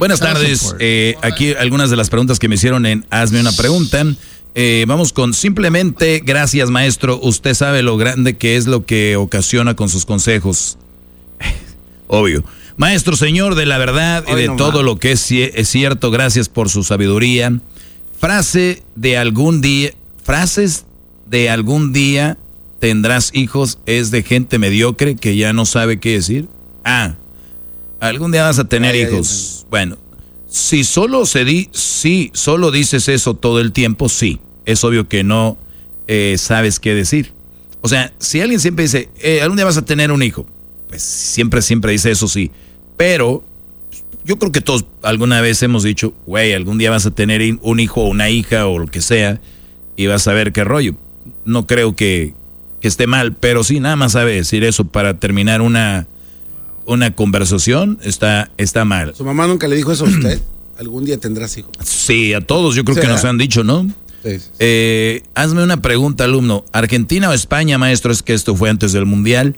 Buenas tardes. Aquí algunas de las preguntas que me hicieron en Hazme una pregunta. Vamos con simplemente, gracias maestro, usted sabe lo grande que es lo que ocasiona con sus consejos. Obvio. Maestro, señor de la verdad y de todo lo que es cierto, gracias por su sabiduría. Frases de algún día tendrás hijos es de gente mediocre que ya no sabe qué decir. Algún día vas a tener hijos. Bueno, si solo dices eso todo el tiempo, sí. Es obvio que no sabes qué decir. O sea, si alguien siempre dice, algún día vas a tener un hijo, pues siempre dice eso, sí. Pero yo creo que todos alguna vez hemos dicho, güey, algún día vas a tener un hijo o una hija o lo que sea y vas a ver qué rollo. No creo que esté mal, pero sí, nada más sabe decir eso para terminar una conversación, está mal. ¿Su mamá nunca le dijo eso a usted? ¿Algún día tendrás hijos? Sí, a todos yo creo que nos han dicho, ¿no? Sí. Hazme una pregunta, alumno. ¿Argentina o España, maestro? Es que esto fue antes del Mundial.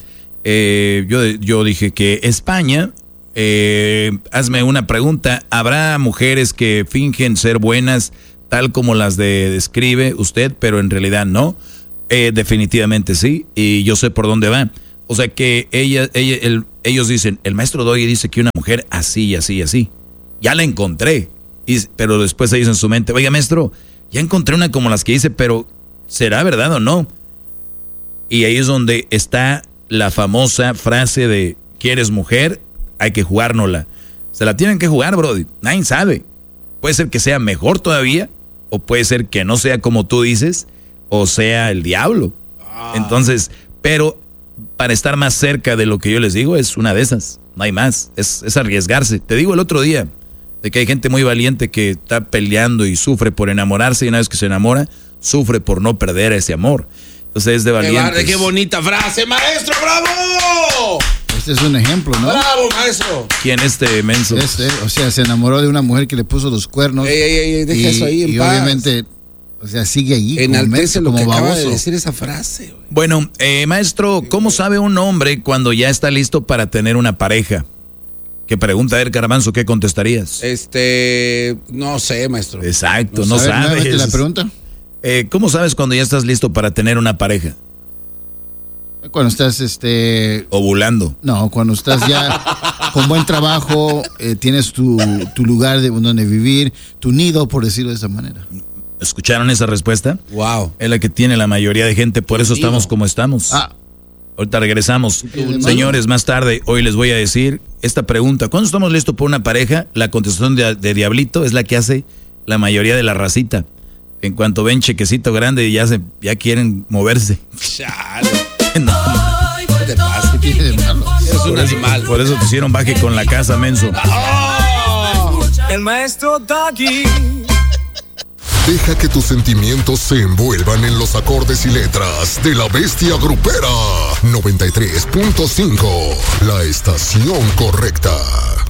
Yo dije que España. Hazme una pregunta. ¿Habrá mujeres que fingen ser buenas tal como las describe usted, pero en realidad no? Definitivamente sí, y yo sé por dónde va. O sea que ellos dicen, el maestro Doggy dice que una mujer así y así y así. Ya la encontré. Pero después ellos en su mente, oiga maestro, ya encontré una como las que dice, pero ¿será verdad o no? Y ahí es donde está la famosa frase de, ¿quieres mujer? Hay que jugárnosla. Se la tienen que jugar, brody. Nadie sabe. Puede ser que sea mejor todavía, o puede ser que no sea como tú dices, o sea el diablo. Entonces, pero para estar más cerca de lo que yo les digo, es una de esas. No hay más. Es arriesgarse. Te digo el otro día, de que hay gente muy valiente que está peleando y sufre por enamorarse, y una vez que se enamora, sufre por no perder ese amor. Entonces es de valientes. ¡Qué bonita frase, maestro! ¡Bravo! Este es un ejemplo, ¿no? ¡Bravo, maestro! ¿Quién menso? O sea, se enamoró de una mujer que le puso los cuernos. Deja eso ahí en paz. Obviamente, o sea, sigue allí. Enaltece lo que acaba baboso de decir esa frase, güey. Bueno, maestro, ¿cómo sabe un hombre cuando ya está listo para tener una pareja? ¿Qué pregunta, Garbanzo? ¿Qué contestarías? No sé, maestro. Exacto, no sabes. La pregunta. ¿Cómo sabes cuando ya estás listo para tener una pareja? Cuando estás, ovulando. No, cuando estás ya con buen trabajo, tienes tu lugar donde vivir, tu nido, por decirlo de esa manera. ¿Escucharon esa respuesta? Wow. Es la que tiene la mayoría de gente, por eso estamos como estamos. Ahorita regresamos. Señores, más tarde, hoy les voy a decir esta pregunta. ¿Cuándo estamos listos por una pareja? La contestación de Diablito es la que hace la mayoría de la racita. En cuanto ven chequecito grande, ya quieren moverse. Chale. No. ¿Qué te pasa? Eres un animal. Por eso te hicieron baje con la casa, menso. El maestro Doggy. Deja que tus sentimientos se envuelvan en los acordes y letras de La Bestia Grupera. 93.5, la estación correcta.